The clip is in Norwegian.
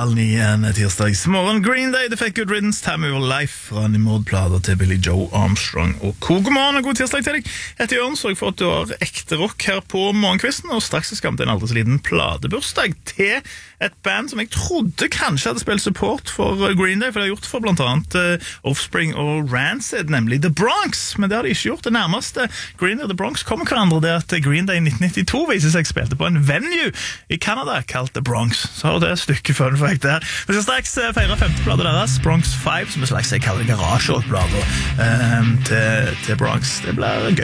8:30 en tirsdagsmorgen. Green Day, The Fake Good Riddance, Time of Your Life fra Nimrod-plader til Billy Joe Armstrong og co. God morgen og god tirsdag til deg. Etter Jørgen sørg for at du har ekte rock her på morgenkvisten, og straks skal vi til en aldri så liten pladebursdag til et band som jeg trodde kanskje hadde spilt support for Green Day, for det har gjort for blant annet Offspring og Rancid, nemlig The Bronx, men det har de ikke gjort. Det nærmeste Green Day og The Bronx kommer hverandre, det at Green Day i 1992 viser seg spilte på en venue i Canada kalt The Bronx. Så har du det stykket fun fact der. Vi skal straks feire femtepladet deres, Bronx 5, som er slags jeg kaller garasjerockplader til Bronx. Det blir gøy.